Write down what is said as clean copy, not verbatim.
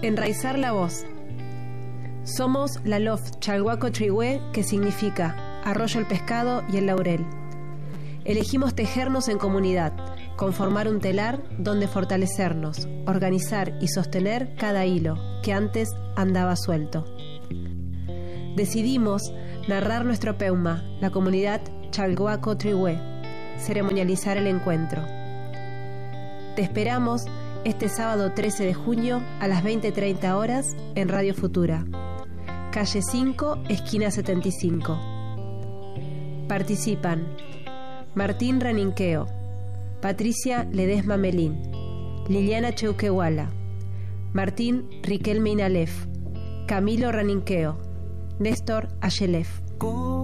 Enraizar la voz. Somos la LOF Chalhuaco Trihue, que significa Arroyo el Pescado y el Laurel. Elegimos tejernos en comunidad, conformar un telar donde fortalecernos, organizar y sostener cada hilo que antes andaba suelto. Decidimos narrar nuestro peuma, la comunidad Chalhuaco Trihue, ceremonializar el encuentro. Te esperamos este sábado 13 de junio a las 20:30 horas en Radio Futura, calle 5, esquina 75. Participan Martín Raninqueo, Patricia Ledesma Melín, Liliana Cheuquehuala, Martín Riquelme Inalef, Camilo Raninqueo, Néstor Ayelef.